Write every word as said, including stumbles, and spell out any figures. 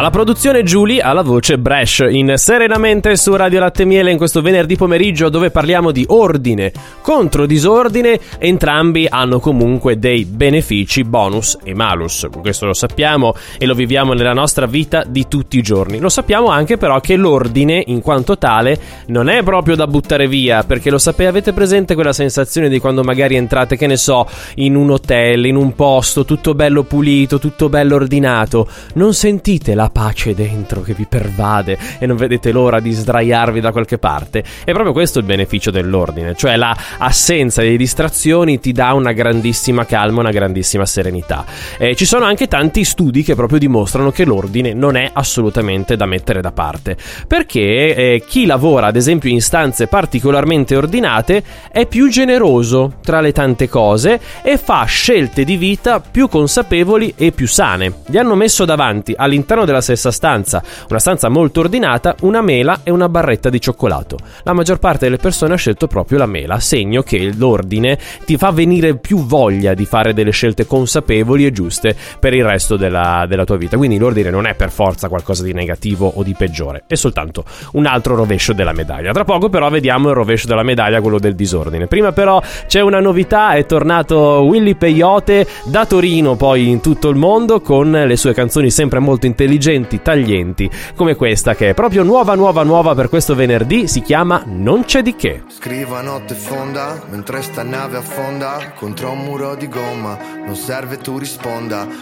Alla produzione Giulia, alla voce Bresh, in Serenamente su Radio Latte Miele in questo venerdì pomeriggio, dove parliamo di ordine contro disordine. Entrambi hanno comunque dei benefici, bonus e malus, questo lo sappiamo e lo viviamo nella nostra vita di tutti i giorni. Lo sappiamo anche però che l'ordine in quanto tale non è proprio da buttare via, perché lo sapete, avete presente quella sensazione di quando magari entrate, che ne so, in un hotel, in un posto tutto bello pulito, tutto bello ordinato, non sentite la pace dentro che vi pervade e non vedete l'ora di sdraiarvi da qualche parte? È proprio questo il beneficio dell'ordine, cioè la assenza di distrazioni ti dà una grandissima calma, una grandissima serenità. Eh, ci sono anche tanti studi che proprio dimostrano che l'ordine non è assolutamente da mettere da parte, perché eh, chi lavora ad esempio in stanze particolarmente ordinate è più generoso tra le tante cose e fa scelte di vita più consapevoli e più sane. Gli hanno messo davanti all'interno della stessa stanza, una stanza molto ordinata, una mela e una barretta di cioccolato. La maggior parte delle persone ha scelto proprio la mela, segno che l'ordine ti fa venire più voglia di fare delle scelte consapevoli e giuste per il resto della, della tua vita. Quindi l'ordine non è per forza qualcosa di negativo o di peggiore, è soltanto un altro rovescio della medaglia. Tra poco però vediamo il rovescio della medaglia, quello del disordine. Prima però c'è una novità, è tornato Willy Peyote da Torino, poi in tutto il mondo, con le sue canzoni sempre molto intelligenti, taglienti, come questa che è proprio nuova nuova nuova per questo venerdì, si chiama Non c'è di che. Scrivo a notte fonda mentre sta nave affonda contro un muro di gomma, non serve tu risponda,